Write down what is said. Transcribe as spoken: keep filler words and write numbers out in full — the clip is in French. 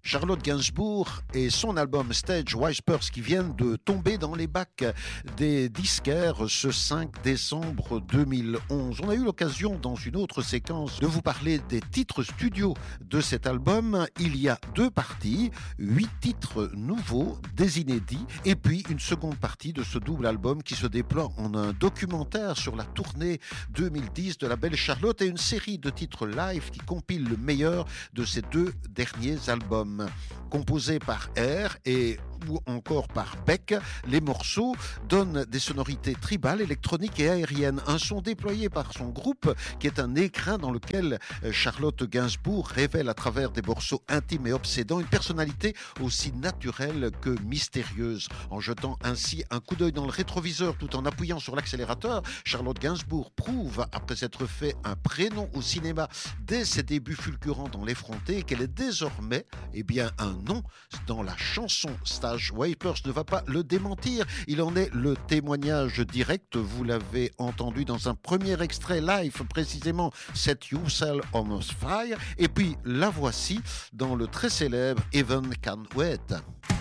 Charlotte Gainsbourg et son album Stage Whispers qui viennent de tomber dans les bacs des disquaires ce cinq décembre deux mille onze. On a eu l'occasion dans une autre séquence de vous parler des titres studio de cet album. Il y a deux parties, huit titres nouveaux, des inédits, et puis une seconde partie de ce double album qui se déploie en un documentaire sur la tournée deux mille dix de la belle Charlotte et une série de titres live qui compile le meilleur de ces deux derniers albums. Composés par R et ou encore par Beck, les morceaux donnent des sonorités tribales, électroniques et aériennes. Un son déployé par son groupe qui est un écrin dans lequel Charlotte Gainsbourg révèle à travers des morceaux intimes et obsédants une personnalité aussi naturelle que mystérieuse. En jetant ainsi un coup d'œil dans le rétroviseur tout en appuyant sur l'accélérateur, Charlotte Gainsbourg prouve, après s'être fait un prénom au cinéma dès ses débuts fulgurants dans l'effronté, qu'elle est désormais eh bien, un nom dans la chanson. Stage Whispers ne va pas le démentir, il en est le témoignage direct. Vous l'avez entendu dans un premier extrait live, précisément Set Yourself on Fire, et puis la voici dans le très célèbre Even Can Wait.